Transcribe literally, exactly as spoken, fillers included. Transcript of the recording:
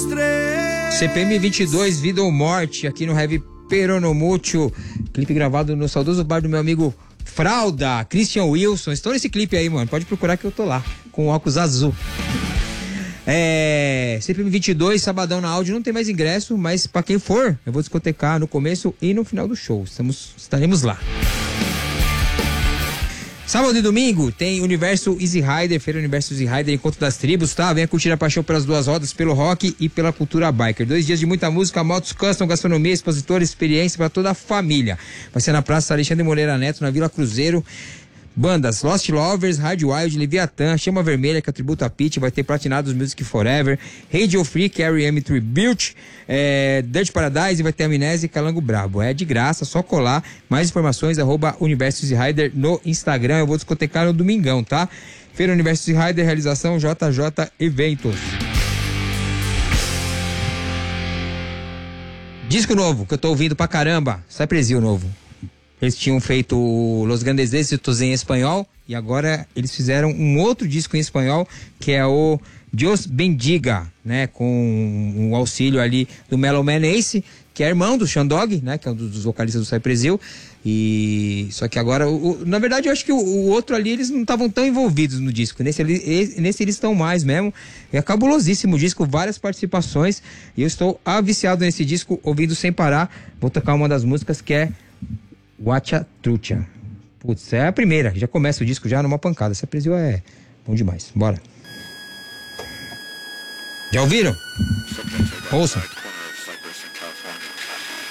C P M vinte e dois, Vida ou Morte, aqui no Heavy Peronomútil, clipe gravado no saudoso bar do meu amigo Fralda, Christian Wilson. Estou nesse clipe aí, mano, pode procurar que eu tô lá, com óculos azul. É, C P M vinte e dois, sabadão na áudio, não tem mais ingresso, mas pra quem for, eu vou discotecar no começo e no final do show, Estamos, estaremos lá. Sábado e domingo tem Universo Easy Rider, Feira Universo Easy Rider, Encontro das Tribos, tá? Venha curtir a paixão pelas duas rodas, pelo rock e pela cultura biker. Dois dias de muita música, motos custom, gastronomia, expositores, experiência para toda a família. Vai ser na Praça Alexandre Moreira Neto, na Vila Cruzeiro. Bandas Lost Lovers, Hard Wild, Leviathan, Chama Vermelha, que é tributo a Pitty, vai ter Platinados Music Forever, Radio Free, R E M Tribute, é, Dirt Paradise, vai ter Amnésia e Calango Brabo. É de graça, só colar. Mais informações, arroba Universo Easy Rider no Instagram. Eu vou discotecar no domingão, tá? Feira Universo Easy Rider, realização J J Eventos. Disco novo, que eu tô ouvindo pra caramba, Cypress Hill novo. Eles tinham feito Los Grandes Éxitos em espanhol e agora eles fizeram um outro disco em espanhol que é o Dios Bendiga, né? Com o auxílio ali do Mellow Man Ace, que é irmão do Shandog, né? Que é um dos vocalistas do Cypress Hill. E só que agora, o, o, na verdade, eu acho que o, o outro ali eles não estavam tão envolvidos no disco. Nesse, ele, nesse eles estão mais mesmo. É cabulosíssimo o disco, várias participações. E eu estou aviciado nesse disco, ouvindo sem parar. Vou tocar uma das músicas que é Guacha Trucha. Putz, é a primeira. Já começa o disco já numa pancada. Essa Cypress Hill é bom demais. Bora. Já ouviram? Ouçam.